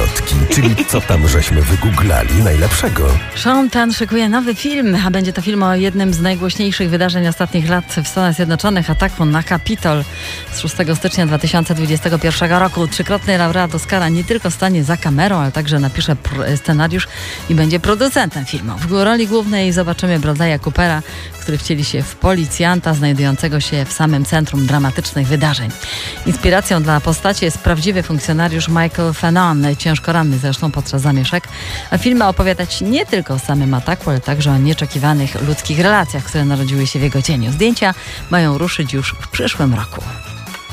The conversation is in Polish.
plotki, czyli co tam żeśmy wygooglali najlepszego. Sean Penn szykuje nowy film, a będzie to film o jednym z najgłośniejszych wydarzeń ostatnich lat w Stanach Zjednoczonych, ataku na Kapitol z 6 stycznia 2021 roku. Trzykrotny laureat Oscara nie tylko stanie za kamerą, ale także napisze scenariusz i będzie producentem filmu. W roli głównej zobaczymy Bradley'a Coopera, który wcieli się w policjanta znajdującego się w samym centrum dramatycznych wydarzeń. Inspiracją dla postaci jest prawdziwy funkcjonariusz Michael Fanon, ciężko ranny zresztą podczas zamieszek. A film ma opowiadać nie tylko o samym ataku, ale także o nieoczekiwanych ludzkich relacjach, które narodziły się w jego cieniu. Zdjęcia mają ruszyć już w przyszłym roku.